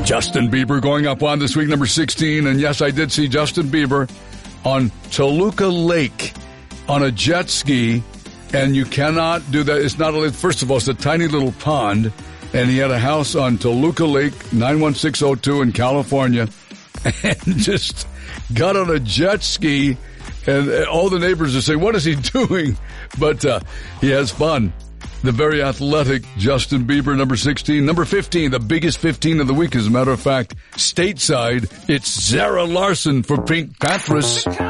Justin Bieber going up on this week, number 16. And yes, I did see Justin Bieber on Toluca Lake on a jet ski. And you cannot do that. It's not first of all, it's a tiny little pond. And he had a house on Toluca Lake, 91602 in California. And just got on a jet ski. And all the neighbors are saying, what is he doing? But he has fun. The very athletic Justin Bieber, number 16. Number 15, the biggest 15 of the week, as a matter of fact, stateside, it's Zara Larsson for Pink Panthers.